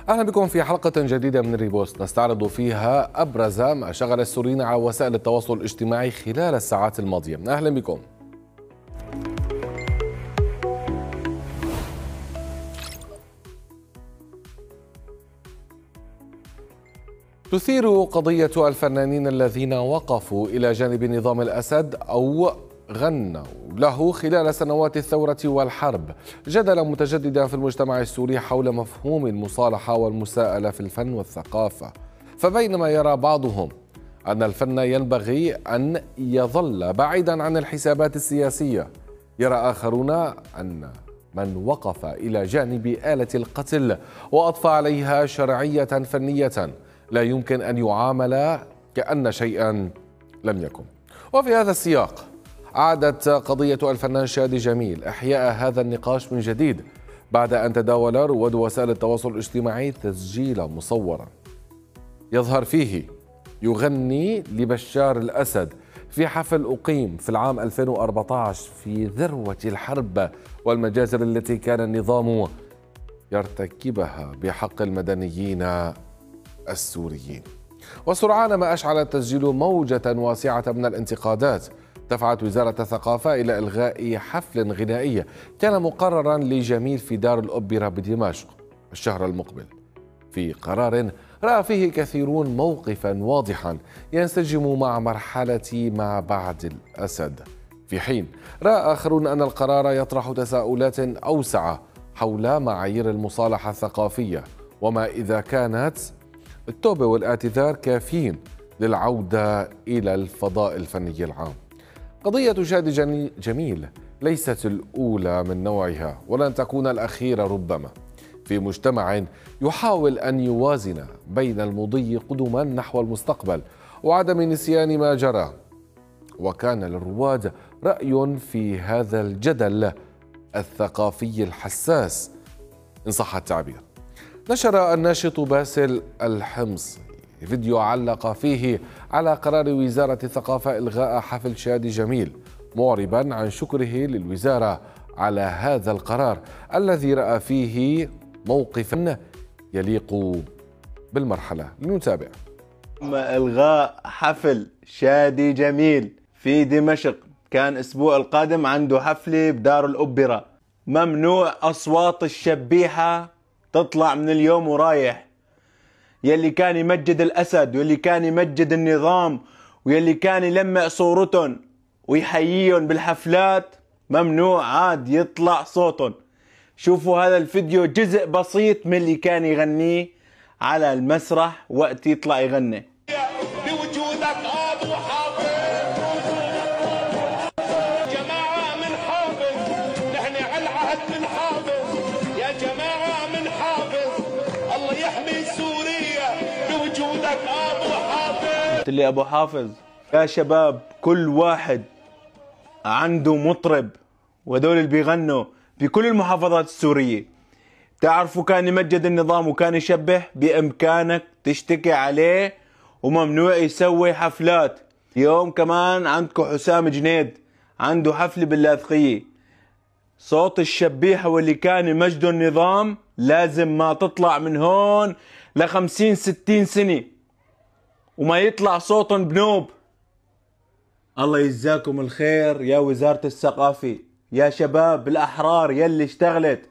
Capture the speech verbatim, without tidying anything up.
أهلا بكم في حلقة جديدة من ريبوست نستعرض فيها أبرز ما شغل السوريين على وسائل التواصل الاجتماعي خلال الساعات الماضية. أهلا بكم. تثير قضية الفنانين الذين وقفوا إلى جانب نظام الأسد أو غنوا له خلال سنوات الثورة والحرب جدلا متجددا في المجتمع السوري حول مفهوم المصالحة والمساءلة في الفن والثقافة. فبينما يرى بعضهم أن الفن ينبغي أن يظل بعيدا عن الحسابات السياسية، يرى آخرون أن من وقف إلى جانب آلة القتل وأضفى عليها شرعية فنية لا يمكن أن يعامل كأن شيئا لم يكن. وفي هذا السياق أعادت قضية الفنان شادي جميل إحياء هذا النقاش من جديد بعد أن تداول رواد وسائل التواصل الاجتماعي تسجيلا مصورا يظهر فيه يغني لبشار الأسد في حفل أقيم في العام ألفين وأربعة عشر في ذروة الحرب والمجازر التي كان النظام يرتكبها بحق المدنيين السوريين. وسرعان ما أشعل التسجيل موجة واسعة من الانتقادات دفعت وزارة الثقافة إلى إلغاء حفل غنائي كان مقررا لجميل في دار الأوبرا بدمشق الشهر المقبل، في قرار رأى فيه كثيرون موقفا واضحا ينسجم مع مرحلة ما بعد الأسد، في حين رأى آخرون أن القرار يطرح تساؤلات أوسع حول معايير المصالحة الثقافية وما إذا كانت التوبة والاعتذار كافيين للعودة إلى الفضاء الفني العام. قضية شادي جميل ليست الأولى من نوعها ولن تكون الأخيرة ربما في مجتمع يحاول أن يوازن بين المضي قدما نحو المستقبل وعدم نسيان ما جرى. وكان للرواد رأي في هذا الجدل الثقافي الحساس إن صح التعبير. نشر الناشط باسل الحمصي فيديو علق فيه على قرار وزارة الثقافة إلغاء حفل شادي جميل، معربا عن شكره للوزارة على هذا القرار الذي رأى فيه موقفا يليق بالمرحلة. لنتابع. إلغاء حفل شادي جميل في دمشق، كان الأسبوع القادم عنده حفلة بدار الأوبرا. ممنوع أصوات الشبيحة تطلع من اليوم ورايح، يلي كان يمجد الأسد واللي كان يمجد النظام واللي كان يلمع صورتهم ويحييهم بالحفلات ممنوع عاد يطلع صوتهم. شوفوا هذا الفيديو، جزء بسيط من اللي كان يغنيه على المسرح وقت يطلع يغني. بوجودك أبو حافظ، جماعة من حافظ، نحن على العهد من حافظ، يا جماعة من حافظ، الله يحمي سوريا بوجودك أبو حافظ. قلت لي أبو حافظ يا شباب، كل واحد عنده مطرب وهذول اللي بيغنوا في كل المحافظات السورية. تعرفوا كان يمجد النظام وكان يشبه، بإمكانك تشتكي عليه وممنوع يسوي حفلات. اليوم كمان عندكم حسام جنيد عنده حفلة باللاذقية، صوت الشبيحة واللي كان يمجدوا النظام لازم ما تطلع من هون لخمسين ستين سنة وما يطلع صوتهم بنوب. الله يجزاكم الخير يا وزارة الثقافة، يا شباب الأحرار يلي اشتغلت